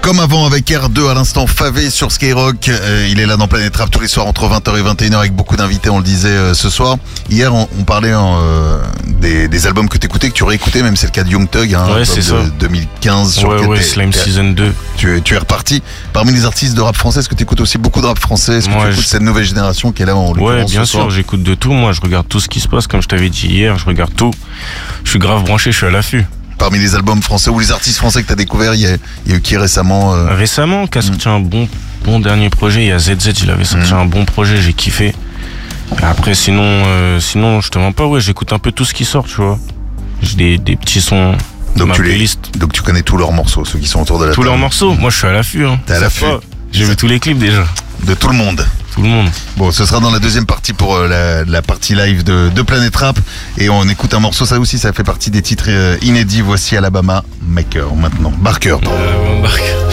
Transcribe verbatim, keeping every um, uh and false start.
Comme avant avec R deux à l'instant, Favé sur Skyrock. Euh, il est là dans Planète Rap tous les soirs entre vingt heures et vingt et une heures avec beaucoup d'invités, on le disait euh, ce soir. Hier, on, on parlait euh, des, des albums que t'écoutais, que tu réécoutais, même c'est le cas de Young Thug, hein, ouais, c'est ça. de deux mille quinze. Sur ouais, ouais, Slime Season deux. Tu, tu es reparti. Parmi les artistes de rap français, est-ce que tu écoutes aussi beaucoup de rap français? Est-ce que ouais, tu écoutes je... cette nouvelle génération qui est là en Ouais, bien ce sûr, soir? j'écoute de tout. Moi, je regarde tout ce qui se passe. Comme je t'avais dit hier, je regarde tout. Je suis grave branché, je suis à l'affût. Parmi les albums français ou les artistes français que tu as découvert, il y, y a eu qui récemment euh... Récemment, qui a sorti mmh. un bon, bon dernier projet. Il y a Z Z, il avait sorti mmh. un bon projet, j'ai kiffé. Et après, sinon, euh, sinon, je te mens pas, ouais, j'écoute un peu tout ce qui sort, tu vois. J'ai des, des petits sons. Donc tu, les, donc tu connais tous leurs morceaux, ceux qui sont autour de la tous table. Tous leurs morceaux, moi je suis à l'affût. Hein. T'es à l'affût. J'ai vu tous les clips déjà. De tout le monde. Tout le monde. Bon, ce sera dans la deuxième partie pour euh, la, la partie live de, de Planète Rap. Et on écoute un morceau, ça aussi, ça fait partie des titres euh, inédits. Voici Alabama Maker maintenant. Barker, pardon. Alabama Barker.